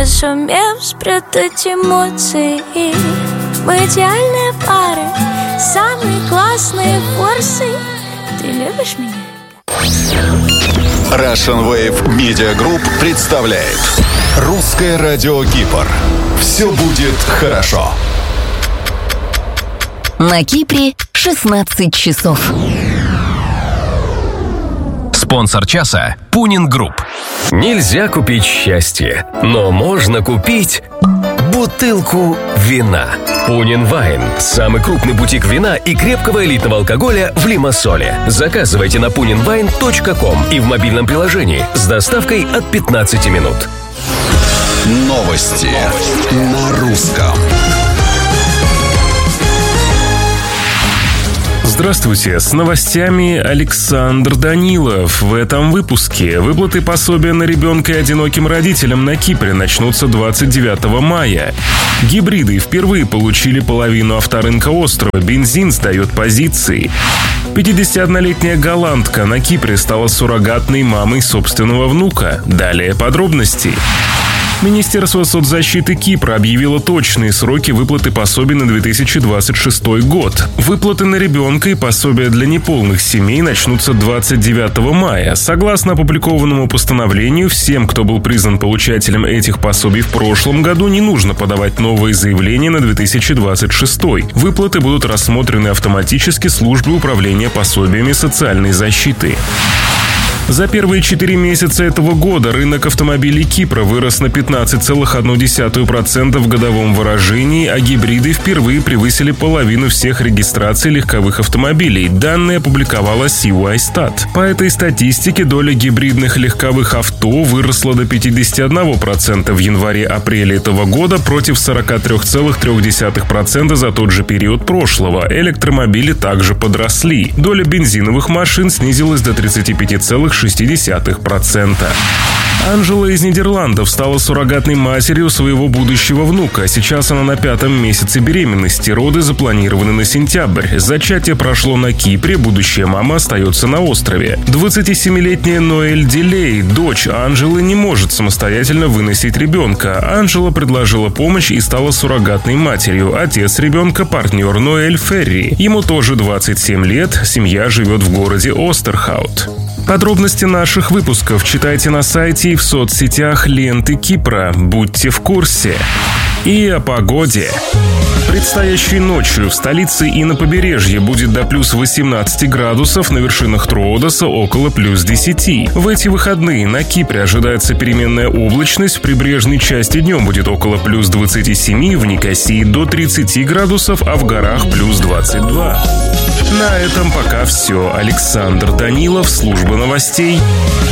не сумев спрятать эмоции. Мы идеальная пара, самые классные форсы. Ты любишь меня? Russian Wave Media Group представляет Русское радио Кипр. Все будет хорошо. На Кипре 16 часов. Спонсор часа – Пунин Групп. Нельзя купить счастье, но можно купить бутылку вина. Пунин Вайн – самый крупный бутик вина и крепкого элитного алкоголя в Лимассоле. Заказывайте на puninwine.com и в мобильном приложении с доставкой от 15 минут. Новости на русском. Здравствуйте, с новостями Александр Данилов. В этом выпуске выплаты пособия на ребенка и одиноким родителям на Кипре начнутся 29 мая. Гибриды впервые получили половину авторынка острова, бензин сдает позиции. 51-летняя голландка на Кипре стала суррогатной мамой собственного внука. Далее подробности. Министерство соцзащиты Кипра объявило точные сроки выплаты пособий на 2026 год. Выплаты на ребенка и пособия для неполных семей начнутся 29 мая. Согласно опубликованному постановлению, всем, кто был признан получателем этих пособий в прошлом году, не нужно подавать новые заявления на 2026. Выплаты будут рассмотрены автоматически службой управления пособиями социальной защиты. За первые 4 месяца этого года рынок автомобилей Кипра вырос на 15,1% в годовом выражении, а гибриды впервые превысили половину всех регистраций легковых автомобилей. Данные опубликовала CY-Stat. По этой статистике доля гибридных легковых авто выросла до 51% в январе-апреле этого года против 43,3% за тот же период прошлого. Электромобили также подросли. Доля бензиновых машин снизилась до 35,6%. Анжела из Нидерландов стала суррогатной матерью своего будущего внука. Сейчас она на 5-м месяце беременности. Роды запланированы на сентябрь. Зачатие прошло на Кипре, будущая мама остается на острове. 27-летняя Ноэль Дилей, дочь Анжелы, не может самостоятельно выносить ребенка. Анжела предложила помощь и стала суррогатной матерью. Отец ребенка – партнер Ноэль Ферри. Ему тоже 27 лет, семья живет в городе Остерхаут. Подробности наших выпусков читайте на сайте и в соцсетях ленты Кипра. Будьте в курсе. И о погоде. Предстоящей ночью в столице и на побережье будет до плюс 18 градусов, на вершинах Троодоса около плюс 10. В эти выходные на Кипре ожидается переменная облачность, в прибрежной части днем будет около плюс 27, в Никосии до 30 градусов, а в горах плюс 22. На этом пока все. Александр Данилов, служба новостей